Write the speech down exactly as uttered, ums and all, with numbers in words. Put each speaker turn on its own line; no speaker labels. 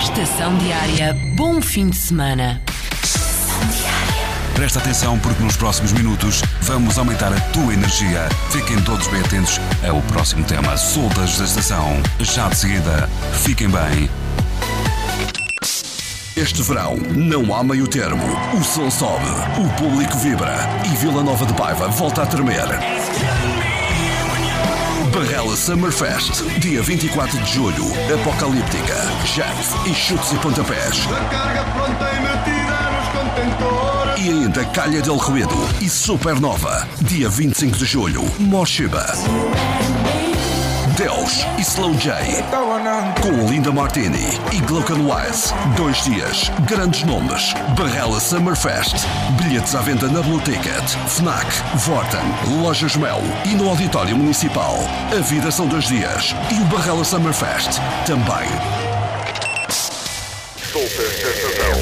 Estação Diária. Bom fim de semana.
Presta atenção porque nos próximos minutos vamos aumentar a tua energia. Fiquem todos bem atentos ao próximo tema. Soltas da estação. Já de seguida. Fiquem bem. Este verão não há meio termo. O som sobe, o público vibra e Vila Nova de Paiva volta a tremer. Barrela Summer Fest, dia vinte e quatro de julho. Apocalíptica, jazz e chutes e pontapés.
A carga pronta e metida nos contentores.
E ainda Calha del Ruedo e Supernova, dia vinte e cinco de julho. Morshiba, Deus e Slow J, com Linda Martini e Glaucan Wise. Dois dias, grandes nomes. Barrela Summer Fest. Bilhetes à venda na Blue Ticket, Fnac, Vorten, Lojas Mel e no Auditório Municipal. A vida são dois dias e o Barrela Summer Fest também.